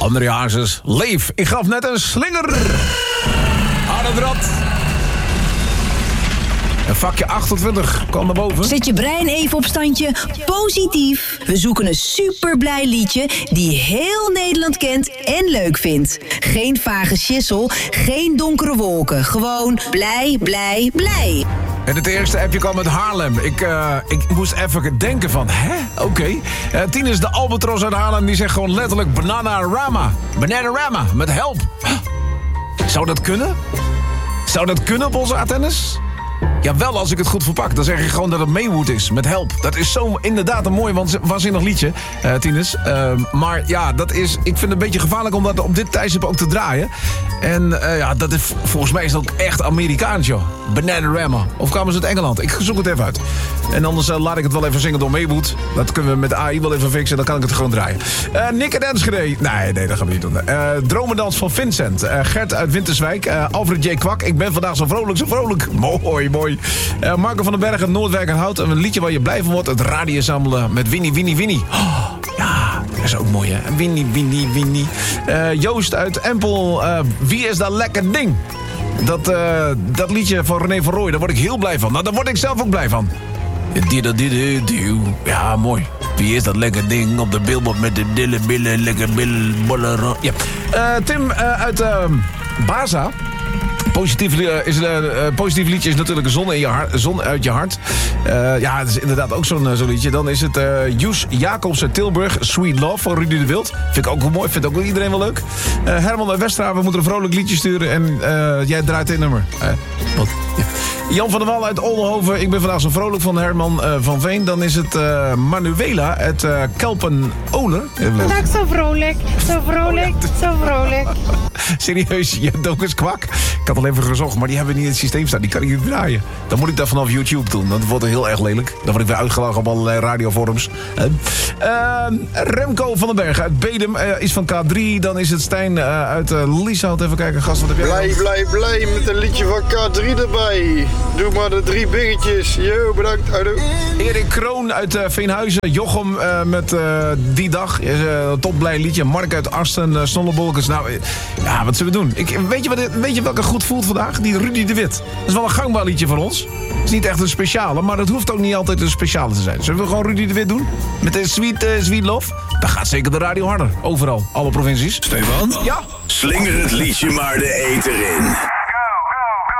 André Hazes, Leef. Ik gaf net een slinger aan het rad. Een vakje 28 kwam naar boven. Zet je brein even op standje positief. We zoeken een superblij liedje die heel Nederland kent en leuk vindt. Geen vage schissel, geen donkere wolken. Gewoon blij, blij, blij. En het eerste appje kwam uit Haarlem. Ik moest even denken van, Oké. Tien is de albatros uit Haarlem. Die zegt gewoon letterlijk Bananarama. Bananarama, met help. Zou dat kunnen? Zou dat kunnen op onze Atennis? Ja, wel als ik het goed verpak. Dan zeg je gewoon dat het Maywood is, met help. Dat is zo inderdaad een mooi, waanzinnig liedje, Tines. Maar ja, ik vind het een beetje gevaarlijk om dat op dit tijdstip ook te draaien. En dat is, volgens mij is dat ook echt Amerikaans, joh. Bananarama. Of kwamen ze uit Engeland? Ik zoek het even uit. En anders laat ik het wel even zingen door Maywood. Dat kunnen we met AI wel even fixen. Dan kan ik het gewoon draaien. Nick en Enschede. Nee, dat gaan we niet doen. Dromendans van Vincent. Gert uit Winterswijk. Alfred J. Kwak. Ik ben vandaag zo vrolijk. Mooi. Marco van den Berg uit Noordwijk en Hout. Een liedje waar je blij van wordt. Het radiosamelen met Winnie. Oh, ja, dat is ook mooi, hè. Winnie. Joost uit Empel. Wie is dat lekker ding? Dat liedje van René van Rooij, daar word ik heel blij van. Nou, daar word ik zelf ook blij van. Ja, mooi. Wie is dat lekker ding op de billboard met de billen, lekker billen. Ja. Tim uit Baza. Positief liedje is natuurlijk zon uit je hart. Ja, het is inderdaad ook zo'n liedje. Dan is het Joes Jacobs uit Tilburg. Sweet Love van Rudy de Wild. Vind ik ook wel mooi. Vindt ook wel iedereen wel leuk. Herman uit Westra, we moeten een vrolijk liedje sturen. En jij draait dit nummer. Wat? Ja. Jan van der Wal uit Oldenhoven. Ik ben vandaag zo vrolijk van Herman van Veen. Dan is het Manuela uit Kelpen-Oler. Vandaag zo vrolijk. Serieus, je hebt ook eens kwak. Ik had al even gezocht, maar die hebben we niet in het systeem staan. Die kan ik niet draaien. Dan moet ik dat vanaf YouTube doen. Dat wordt heel erg lelijk. Dan word ik weer uitgelachen op allerlei radioforums. Remco van den Berg uit Bedum is van K3. Dan is het Stijn uit Lieshout. Even kijken, gast, wat heb jij? Blij met een liedje van K3 erbij. Doe maar de 3 biggetjes. Yo, bedankt. Houdoe. Erik Kroon uit Veenhuizen. Jochem met Die Dag. Top blij liedje. Mark uit Arsten. Snollebolkens. Nou, ja, wat zullen we doen? Weet je welke goed voelt vandaag? Die Rudy de Wit. Dat is wel een gangbaar liedje van ons. Het is niet echt een speciale, maar het hoeft ook niet altijd een speciale te zijn. Zullen we gewoon Rudy de Wit doen? Met de Sweet Love? Dan gaat zeker de radio harder. Overal. Alle provincies. Stefan? Ja? Slinger het liedje maar de eter in.